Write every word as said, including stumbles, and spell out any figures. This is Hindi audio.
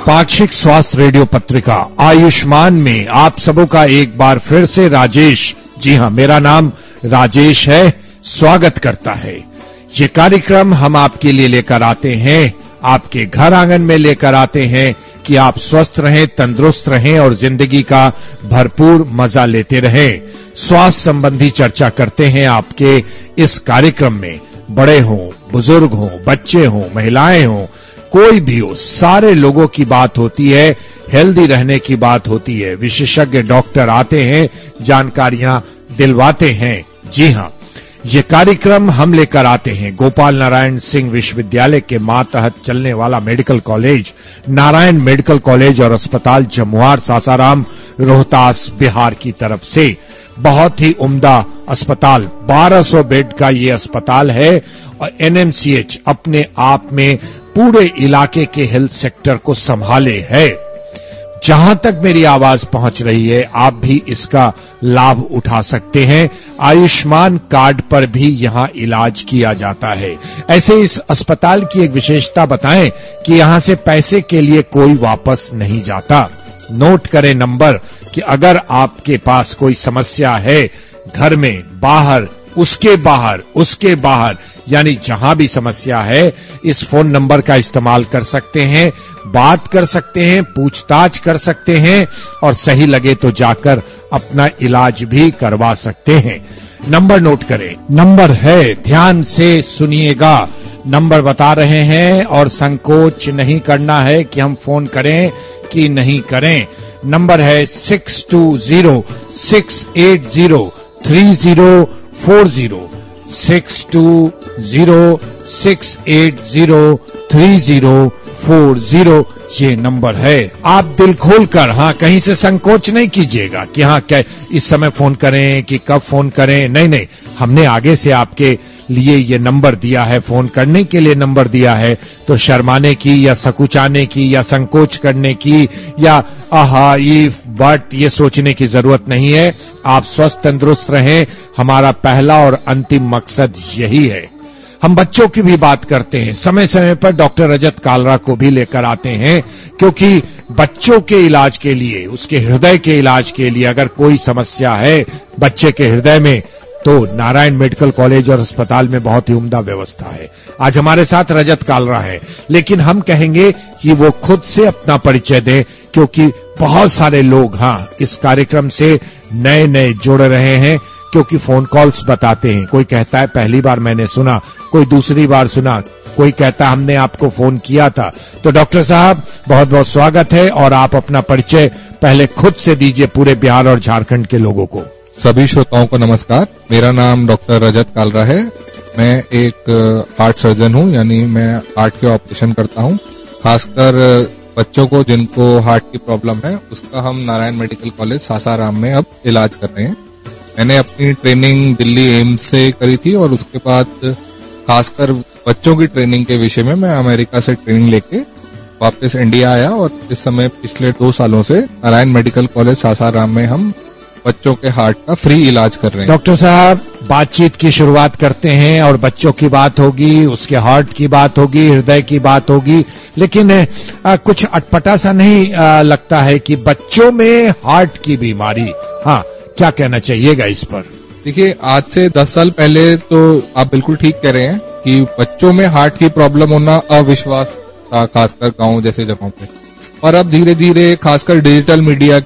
पाक्षिक स्वास्थ्य रेडियो पत्रिका आयुष्मान में आप सबों का एक बार फिर से राजेश, जी हां मेरा नाम राजेश है, स्वागत करता है। ये कार्यक्रम हम आपके लिए लेकर आते हैं, आपके घर आंगन में लेकर आते हैं कि आप स्वस्थ रहें, तंदुरुस्त रहें और जिंदगी का भरपूर मजा लेते रहें। स्वास्थ्य संबंधी चर्चा करते हैं आपके इस कार्यक्रम में। बड़े हों, बुजुर्ग हों, बच्चे हों, महिलाएं हों, कोई भी हो, सारे लोगों की बात होती है, हेल्दी रहने की बात होती है। विशेषज्ञ डॉक्टर आते हैं, जानकारियां दिलवाते हैं। जी हां, ये कार्यक्रम हम लेकर आते हैं गोपाल नारायण सिंह विश्वविद्यालय के मातहत चलने वाला medical college, Narayan medical college और अस्पताल जमुआर, सासाराम, रोहतास, बिहार की तरफ से। बहुत ही उम्दा अस्पताल, बारह सौ बेड का ये अस्पताल है और एनएमसीएच अपने आप में पूरे इलाके के हेल्थ सेक्टर को संभाले है। जहां तक मेरी आवाज पहुंच रही है, आप भी इसका लाभ उठा सकते हैं। आयुष्मान कार्ड पर भी यहां इलाज किया जाता है। ऐसे इस अस्पताल की एक विशेषता बताएं कि यहां से पैसे के लिए कोई वापस नहीं जाता। नोट करें नंबर कि अगर आपके पास कोई समस्या है, घर में, बाहर, उसके बाहर, उसके बाहर, यानी जहां भी समस्या है, इस फोन नंबर का इस्तेमाल कर सकते हैं, बात कर सकते हैं, पूछताछ कर सकते हैं और सही लगे तो जाकर अपना इलाज भी करवा सकते हैं। नंबर नोट करें, नंबर है, ध्यान से सुनिएगा, नंबर बता रहे हैं और संकोच नहीं करना है कि हम फोन करें कि नहीं करें। नंबर है six to zero six eight zero three zero four zero, six to zero six eight zero three zero four zero, ये नंबर है। आप दिल खोलकर, हाँ, कहीं से संकोच नहीं कीजिएगा कि हाँ क्या इस समय फोन करें कि कब फोन करें। नहीं नहीं, हमने आगे से आपके लिए ये नंबर दिया है, फोन करने के लिए नंबर दिया है, तो शर्माने की या सकुचाने की या संकोच करने की या आहा इफ बट ये सोचने की जरूरत नहीं है। आप स्वस्थ तंदुरुस्त रहें, हमारा पहला और अंतिम मकसद यही है। हम बच्चों की भी बात करते हैं, समय समय पर डॉक्टर रजत कालरा को भी लेकर आते हैं, क्योंकि बच्चों के इलाज के लिए, उसके हृदय के इलाज के लिए अगर कोई समस्या है बच्चे के हृदय में, तो नारायण मेडिकल कॉलेज और अस्पताल में बहुत ही उम्दा व्यवस्था है। आज हमारे साथ रजत कालरा है, लेकिन हम कहेंगे कि वो खुद से अपना परिचय दें, क्योंकि बहुत सारे लोग हाँ इस कार्यक्रम से नए नए जुड़ रहे हैं, क्योंकि फोन कॉल्स बताते हैं। कोई कहता है पहली बार मैंने सुना, कोई दूसरी बार सुना, कोई कहता है हमने आपको फोन किया था। तो डॉक्टर साहब बहुत बहुत स्वागत है और आप अपना परिचय पहले खुद से दीजिए पूरे बिहार और झारखंड के लोगों को। सभी श्रोताओं को नमस्कार। मेरा नाम डॉक्टर रजत कालरा है। मैं एक हार्ट सर्जन हूं, यानी मैं हार्ट के ऑपरेशन करता हूं। खासकर बच्चों को जिनको हार्ट की प्रॉब्लम है, उसका हम नारायण मेडिकल कॉलेज सासाराम में अब इलाज कर रहे हैं। मैंने अपनी ट्रेनिंग दिल्ली एम्स से करी थी और उसके बाद खासकर बच्चों की ट्रेनिंग के विषय में मैं अमेरिका से ट्रेनिंग लेके वापस इंडिया आया और इस समय पिछले दो सालों से नारायण मेडिकल कॉलेज सासाराम में हम बच्चों के हार्ट का फ्री इलाज कर रहे हैं। डॉक्टर साहब, बातचीत की शुरुआत करते हैं और बच्चों की बात होगी, उसके हार्ट की बात होगी, हृदय की बात होगी, लेकिन आ, कुछ अटपटा सा नहीं आ, लगता है कि बच्चों में हार्ट की बीमारी, हाँ, क्या कहना चाहिएगा इस पर? देखिए, आज से दस साल पहले तो आप बिल्कुल ठीक कह रहे हैं कि बच्चों में हार्ट की प्रॉब्लम होना अविश्वास था, खासकर गाँव जैसे जगहों पे। और अब धीरे धीरे खासकर डिजिटल मीडिया